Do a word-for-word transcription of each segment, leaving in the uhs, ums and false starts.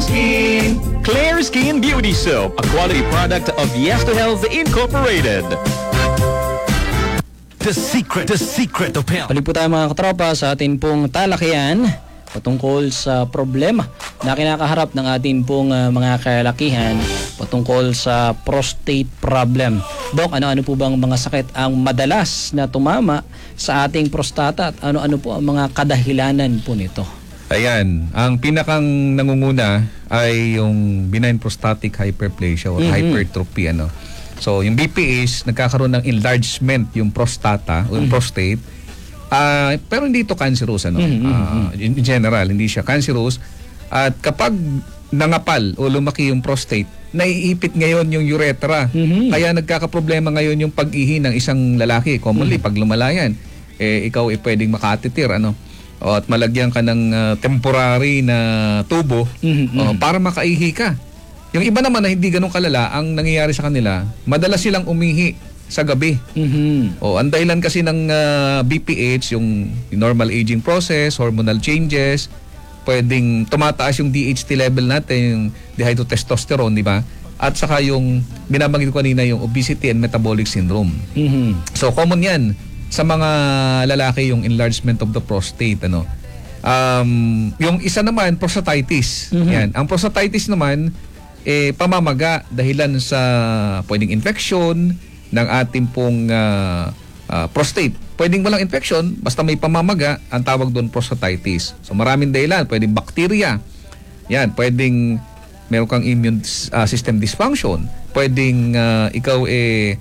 Skin. Clear Skin Beauty Soap, a quality product of Yes to Health Incorporated. The secret, the secret of health. Balik po tayo mga katropa sa atin pong talakihan patungkol sa problema na kinakaharap ng atin pong uh, mga kalakihan patungkol sa prostate problem. Dok, ano-ano po bang mga sakit ang madalas na tumama sa ating prostata at ano-ano po ang mga kadahilanan po nito? Ayan, ang pinakang nangunguna ay yung benign prostatic hyperplasia or mm-hmm. hypertrophy. Ano. So, yung B P H, nagkakaroon ng enlargement yung prostata o yung mm-hmm. prostate. Uh, pero hindi ito cancerous. Ano? Mm-hmm. Uh, in general, hindi siya cancerous. At kapag nangapal o lumaki yung prostate, naiipit ngayon yung urethra. Mm-hmm. Kaya nagkakaproblema ngayon yung pag-ihi ng isang lalaki. Commonly, mm-hmm. pag lumalayan, eh, ikaw ay eh, pwedeng makatitir. Ano? O, at malagyan ka ng uh, temporary na tubo mm-hmm. o, para makaihi ka. Yung iba naman na hindi ganun kalala, ang nangyayari sa kanila, madalas silang umihi sa gabi. Mm-hmm. O, ang dahilan kasi ng uh, B P H, yung, yung normal aging process, hormonal changes, pwedeng tumataas yung D H T level natin, yung dihydrotestosterone, di ba? At saka yung, binabanggit ko kanina, yung obesity and metabolic syndrome. Mm-hmm. So, common yan sa mga lalaki, yung enlargement of the prostate. Ano? Um, yung isa naman, prostatitis. Mm-hmm. Yan. Ang prostatitis naman, eh, pamamaga dahilan sa pwedeng infection ng ating pong uh, uh, prostate. Pwedeng walang infection, basta may pamamaga, ang tawag doon prostatitis. So maraming dahilan, pwedeng bacteria. Yan, pwedeng meron kang immune uh, system dysfunction. Pwedeng uh, ikaw eh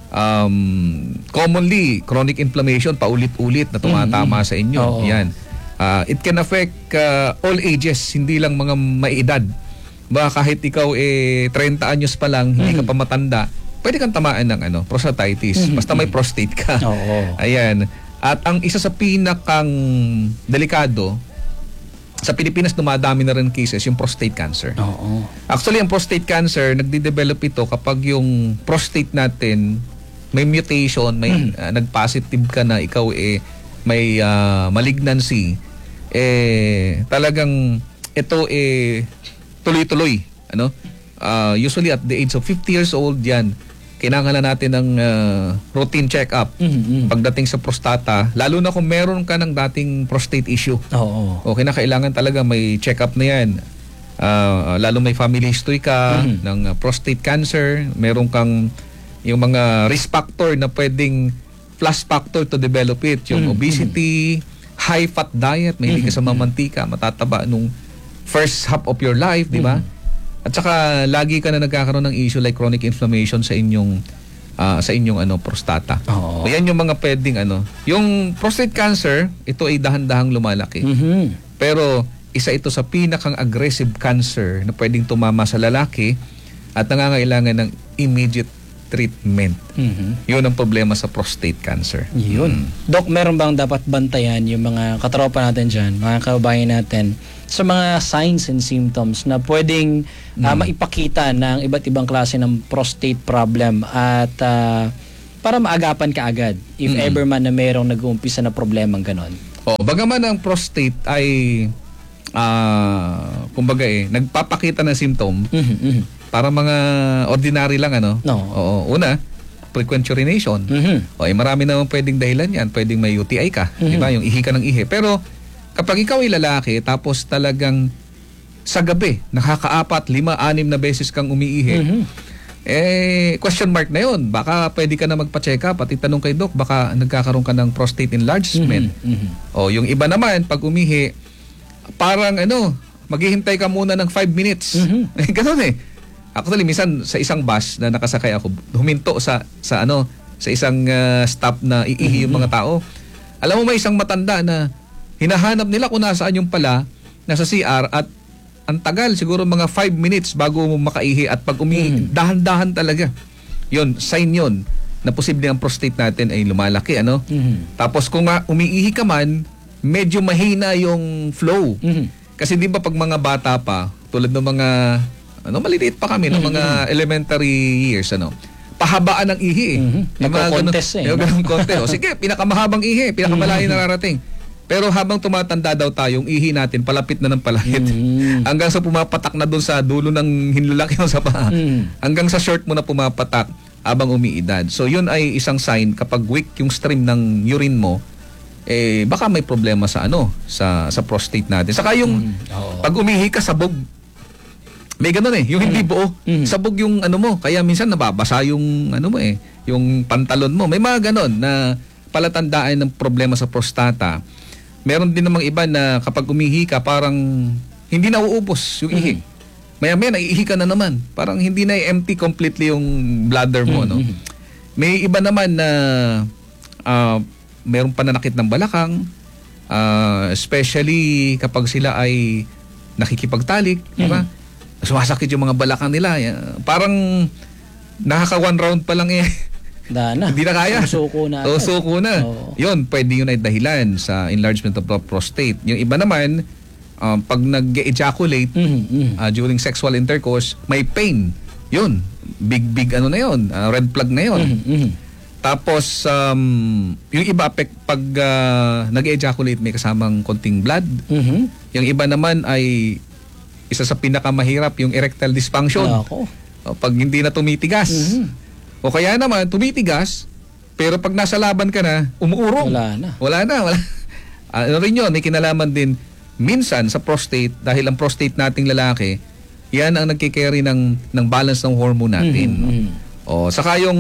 um, commonly chronic inflammation, paulit-ulit na tumatama mm-hmm. sa inyo. Oo. Yan. Uh, it can affect uh, all ages, hindi lang mga maiedad. Baka kahit ikaw eh thirty anyos pa lang, hindi mm-hmm. ka pa matanda, pwede kang tamaan ng ano, prostatitis. Mm-hmm. Basta may prostate ka. Oo. Ayan. At ang isa sa pinakang delikado, sa Pilipinas dumadami na rin cases, yung prostate cancer. Oo. Actually, ang prostate cancer, nagde-develop ito kapag yung prostate natin may mutation, may mm. uh, nag-positive ka na ikaw eh may uh, malignancy, eh talagang ito eh tuloy-tuloy. Ano? Uh, usually at the age of fifty years old yan, kailangan na natin ng uh, routine check-up mm-hmm. pagdating sa prostata, lalo na kung meron ka ng dating prostate issue. Oo. O kinakailangan talaga may check-up na yan. Uh, lalo may family history ka mm-hmm. ng uh, prostate cancer, meron kang yung mga risk factor na pwedeng plus factor to develop it, yung mm-hmm. obesity, high fat diet, mahilig ka sa mamantika, matataba nung first half of your life, di ba? Mm-hmm. At saka lagi ka na nagkakaroon ng issue like chronic inflammation sa inyong uh, sa inyong ano prostata. Oh. So yan yung mga pwedeng ano. Yung prostate cancer, ito ay dahan-dahang lumalaki. Mm-hmm. Pero isa ito sa pinakang aggressive cancer na pwedeng tumama sa lalaki at nangangailangan ng immediate treatment. Mm-hmm. Yun ang problema sa prostate cancer. Yun. Mm. Dok, meron bang dapat bantayan yung mga katropa natin dyan, mga kababayan natin, sa mga signs and symptoms na pwedeng mm. uh, maipakita ng iba't ibang klase ng prostate problem at uh, para maagapan ka agad if mm. ever man na mayroong nag-uumpisa na problemang ganon? O, bagaman ang prostate ay uh, kumbaga eh, nagpapakita ng symptom, mm-hmm, mm-hmm. para mga ordinary lang ano. No. Oo, una, frequent urination. Mm-hmm. O, eh, marami naman pwedeng dahilan yan. Pwedeng may U T I ka, mm-hmm. di ba? Yung ihi ka ng ihi. Pero kapag ikaw ay lalaki tapos talagang sa gabi, nakakaapat, lima, anim na beses kang umiihi, mm-hmm. eh, question mark na yun. Baka pwede ka na magpa-check up at itanong kay doc, baka nagkakaroon ka ng prostate enlargement. Mm-hmm. Mm-hmm. O, yung iba naman, pag umihi, parang ano, maghihintay ka muna ng five minutes. Mm-hmm. Ganun eh. Actually, minsan sa isang bus na nakasakay ako, huminto sa sa ano, sa isang uh, stop na iihi yung mga tao. Alam mo, may isang matanda na hinahanap nila kung nasaan yung pala, nasa C R, at ang tagal, siguro mga five minutes bago makaihi, at pag umihi, mm-hmm. dahan-dahan talaga. Yun, sign yun na posible ang prostate natin ay lumalaki, ano? Mm-hmm. Tapos kung uh, umiihi ka man, medyo mahina yung flow. Mm-hmm. Kasi di ba pag mga bata pa, tulad ng mga ano, maliliit pa kami, mm-hmm. ng mga elementary years, ano, pahabaan ng ihi. Mm-hmm. Nagko-contest eh. Yung ganun contest. O sige, pinakamahabang ihi, pinakamalayo mm-hmm. nararating. Pero habang tumatanda daw tayo, yung ihi natin palapit na ng palapit. Mm. Hanggang sa pumapatak na doon sa dulo ng hinlalaki mo sa paa. Mm. Hanggang sa short mo na pumapatak habang umiidad. So yun ay isang sign kapag weak yung stream ng urine mo, eh baka may problema sa ano, sa sa prostate natin. Saka yung Mm. Oo. pag umihi ka sabog. May ganun eh, yung hindi buo. Mm. Sabog yung ano mo, kaya minsan nababasa yung ano mo eh, yung pantalon mo. May mga ganun na palatandaan ng problema sa prostata. Meron din namang iba na kapag umihi ka, parang hindi na uubos yung ihi. Mm-hmm. Maya-maya, naiihi ka na naman. Parang hindi na empty completely yung bladder mo. No? Mm-hmm. May iba naman na uh, meron pananakit ng balakang, uh, especially kapag sila ay nakikipagtalik. Mm-hmm. Diba? Sumasakit yung mga balakang nila. Parang nakaka one round pa lang eh. Dana. Hindi na kaya. Susuko na. O, suko na. Oo. Yun, pwede yun ay dahilan sa enlargement of the prostate. Yung iba naman, um, pag nag-ejaculate Mhm, mhm. uh, during sexual intercourse, may pain. Yun. Big, big ano na yun. Uh, red flag na yun. Mhm, mhm. Tapos, um, yung iba, pag, pag uh, nag-ejaculate, may kasamang konting blood. Mhm. Yung iba naman ay isa sa pinakamahirap, yung erectile dysfunction. Ako. O, pag hindi na tumitigas. Mhm. O kaya naman, tumitigas, pero pag nasa laban ka na, umuurong. Wala na. Wala na. Wala. Ano rin yun, may kinalaman din minsan sa prostate, dahil ang prostate nating lalaki, yan ang nagkikerry ng, ng balance ng hormone natin. Mhm, mhm. O, saka yung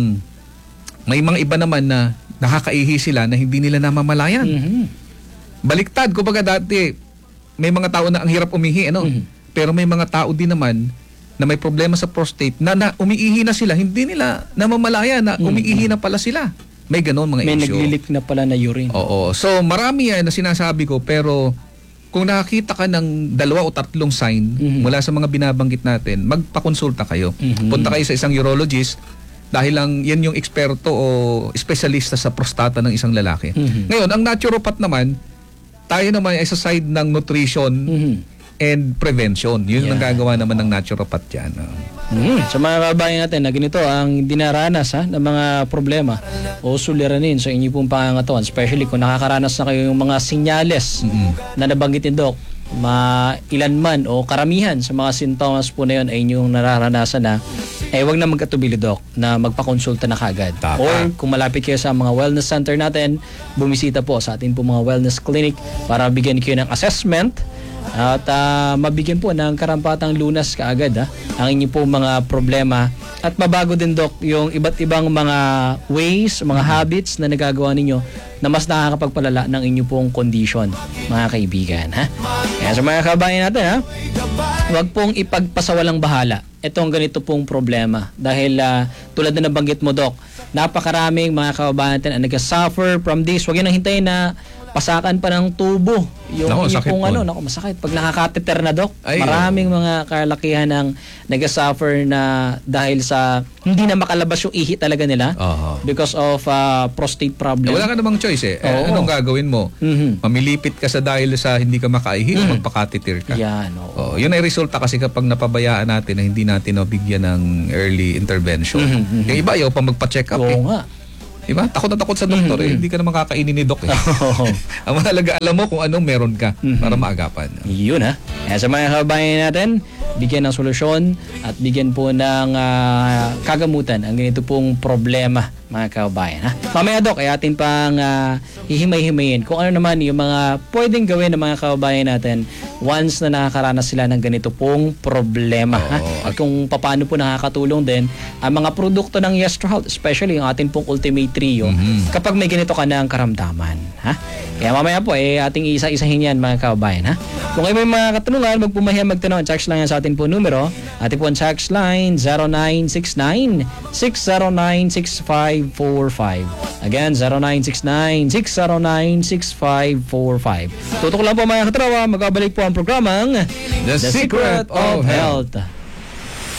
may mga iba naman na nakakaihi sila na hindi nila namamalayan. Mhm. Baliktad, kumbaga dati, may mga tao na ang hirap umihi, ano? Mhm. Pero may mga tao din naman na may problema sa prostate na, na umiihi na sila, hindi nila namamalaya na umiihi na pala sila. May ganon mga May issue. naglilik na pala na urine. Oo. So marami yan na sinasabi ko, pero kung nakakita ka ng dalawa o tatlong sign Mhm. mula sa mga binabanggit natin, magpakonsulta kayo. Mhm. Punta kayo sa isang urologist dahil lang yan yung eksperto o espesyalista sa prostata ng isang lalaki. Mhm. Ngayon, ang naturopath naman, tayo naman ay sa side ng nutrition Mhm. and prevention. Yun ang Yeah. gagawa naman ng naturopath yan. ah. Mm. Sa mga kabayan natin na ganito ang dinaranas ha, ng mga problema o suliranin sa inyong pong pangangatawan, especially kung nakakaranas na kayo yung mga sinyales na nabanggit ni Doc, ma ilan man o karamihan sa mga sintomas po na yun ay inyong nararanasan na, eh wag na magkatubili Doc na magpakonsulta na kagad. Tama. Or kung malapit kayo sa mga wellness center natin, bumisita po sa atin po mga wellness clinic para bigyan kayo ng assessment at ah, mabigyan po ng karampatang lunas kaagad ha, ang inyo po mga problema at mabago din Doc yung iba't ibang mga ways, mga habits na nagagawa ninyo na mas nakakapagpalala ng inyo pong condition mga kaibigan ha. Kaya sa mga kabayan natin ha, huwag pong ipagpasawalang bahala itong ganito pong problema dahil ah, tulad na nabanggit mo Doc, napakaraming mga kababayan natin ang nag-suffer from this. Huwag yun ang hintayin na pasakan pa ng tubo yung Nako, inyo sakit pong po. ano, nako masakit pag nakakateter na Doc. Ay, Maraming mga kalakihan ang nag-suffer na dahil sa hindi na makalabas yung ihi talaga nila Aha. because of ah, prostate Eh, problem. wala ka namang choice eh. Eh, Oo. Anong gagawin mo? Mhm. Mamilipit ka sa dahil sa hindi ka makaihi o magpakatitir ka? Yan, oo. Oh, yun ay resulta kasi kapag napabayaan natin na hindi natin nabigyan ng early intervention. Yung iba ayaw pa magpa-check up eh. Oo nga. Diba? Takot na takot sa doktor eh. Hindi ka naman kakainin ni doc eh. Oo. Ang mahalaga, alam mo kung anong meron ka para maagapan. Yun ha. Kaya sa mga kababayan natin, bigyan ng solusyon at bigyan po ng ah, kagamutan ang ganito pong problema mga kababayan ha. Mamaya Doc, ay atin pang ah, hihimay-himayin kung ano naman yung mga pwedeng gawin ng mga kababayan natin once na nakakaranas sila ng ganito pong problema ha. Oo. At kung paano po nakakatulong din ang mga produkto ng Yestro Health, especially yung ating pong Ultimate Trio kapag may ganito ka na ang karamdaman ha. Kaya mamaya po eh ating isa-isahin yan mga kababayan ha. Kung kayo may mga katanungan, magpumahiya magtanong, text lang yan sa ating po numero. Ating po ang text line zero nine six nine, six zero nine, six five four five. Again, zero nine six nine, six zero nine, six five four five. Tutok lang po mga katrawa, magkabalik po ang programang The Secret of Health.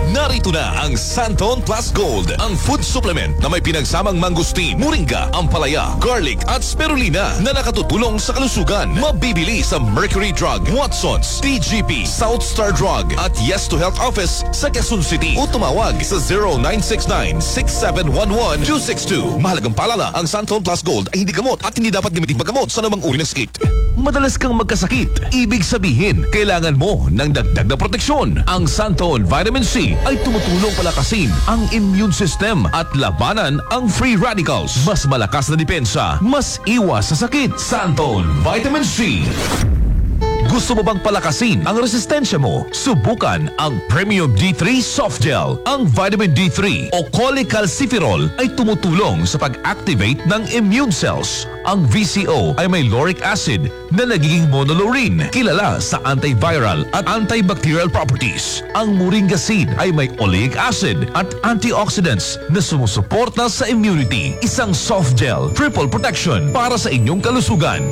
Narito na ang Santon Plus Gold, ang food supplement na may pinagsamang mangustin, moringa, ampalaya, garlic at spirulina na nakatutulong sa kalusugan. Mabibili sa Mercury Drug, Watson's, T G P, South Star Drug at Yes to Health Office sa Quezon City o tumawag sa zero nine six nine, six seven one one, two six two. Mahalagang paalala, ang Santon Plus Gold ay hindi gamot at hindi dapat gamitin paggamot sa namang uri ng sakit. Madalas kang magkasakit. Ibig sabihin, kailangan mo ng dagdag na proteksyon. Ang Santon Vitamin C ay tumutulong palakasin ang immune system at labanan ang free radicals. Mas malakas na depensa, mas iwas sa sakit. Santon Vitamin C. Gusto mo bang palakasin ang resistensya mo? Subukan ang Premium D three Soft Gel. Ang vitamin D three o cholecalciferol ay tumutulong sa pag-activate ng immune cells. Ang V C O ay may lauric acid na nagiging monolaurin, kilala sa antiviral at antibacterial properties. Ang Moringa seed ay may oleic acid at antioxidants na sumusuporta sa immunity. Isang soft gel, triple protection para sa inyong kalusugan.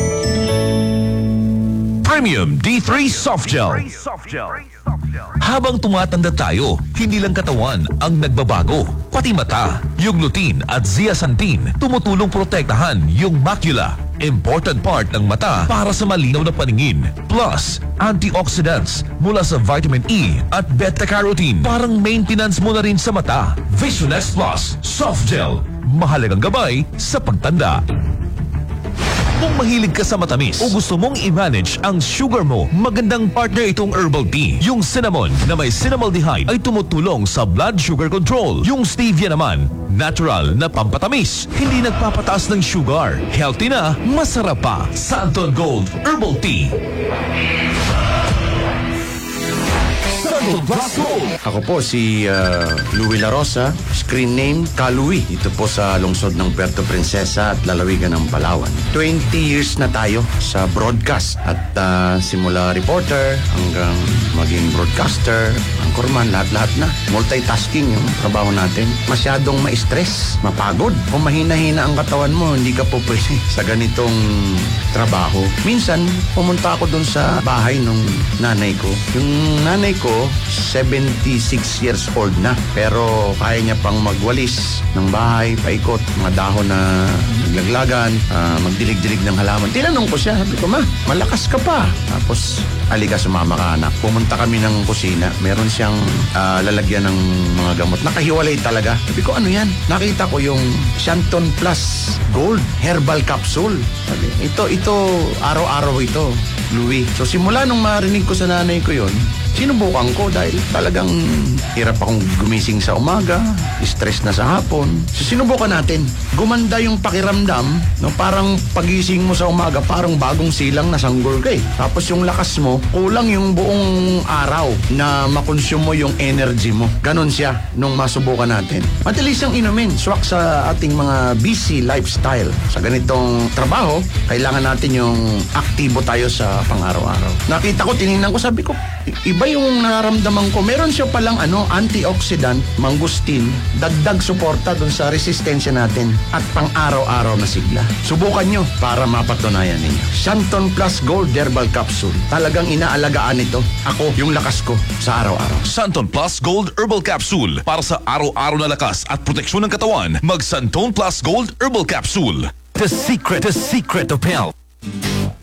Premium D three Soft Gel. Habang tumatanda tayo, hindi lang katawan ang nagbabago, pati mata. Yung lutein at zeaxanthin tumutulong protektahan yung macula, important part ng mata para sa malinaw na paningin. Plus, antioxidants mula sa vitamin E at beta-carotene, parang maintenance mo na rin sa mata. Vision X Plus Soft Gel, mahalagang gabay sa pagtanda. Kung mahilig ka sa matamis o gusto mong i-manage ang sugar mo, magandang partner itong herbal tea. Yung cinnamon na may cinnamaldehyde ay tumutulong sa blood sugar control. Yung stevia naman, natural na pampatamis. Hindi nagpapataas ng sugar. Healthy na, masarap pa. Santon Gold Herbal Tea. Santon Plus Gold. Ako po si uh, Louie La Rosa, screen name Kalouie. Ito po sa lungsod ng Puerto Princesa at lalawigan ng Palawan. twenty years na tayo sa broadcast at uh, simula reporter hanggang maging broadcaster, anchorman, lahat-lahat na. Multitasking yung trabaho natin. Masyadong ma-stress, mapagod. Kung mahina-hina ang katawan mo, hindi ka po pwede sa ganitong trabaho. Minsan, pumunta ako dun sa bahay nung nanay ko. Yung nanay ko, seventy-six years old na. Pero kaya niya pang magwalis ng bahay, paikot, mga dahon na naglaglagan, uh, magdilig-dilig ng halaman. Tinanong ko siya, sabi ko, ma, malakas ka pa. Tapos, alika, sumama ka anak. Pumunta kami ng kusina. Meron siyang uh, lalagyan ng mga gamot. Nakahiwalay talaga. Sabi ko, ano yan? Nakita ko yung Santon Plus Gold Herbal Capsule. Sabi, ito, ito, araw-araw ito, Louie. So, simula nung marinig ko sa nanay ko yon, sinubukan ko dahil talagang hirap akong gumising sa umaga, stress na sa hapon. So sinubukan natin. Gumanda yung pakiramdam, no, parang pagising mo sa umaga, parang bagong silang na sanggol ka eh. Tapos yung lakas mo, kulang yung buong araw na makonsume mo yung energy mo. Ganon siya nung masubukan natin. Madali siyang inumin, swak sa ating mga busy lifestyle. Sa ganitong trabaho, kailangan natin yung aktibo tayo sa pang-araw-araw. Nakita ko, tinignan ko, sabi ko, iba yung nararamdaman ko. Meron siya palang ano, antioxidant, mangustin, dagdag suporta dun sa resistensya natin at pang-araw-araw na sigla. Subukan nyo para mapatunayan ninyo. Santon Plus Gold Herbal Capsule. Talagang inaalagaan ito. Ako, yung lakas ko sa araw-araw. Santon Plus Gold Herbal Capsule para sa araw-araw na lakas at proteksyon ng katawan. Mag Santon Plus Gold Herbal Capsule. The secret, the secret of health.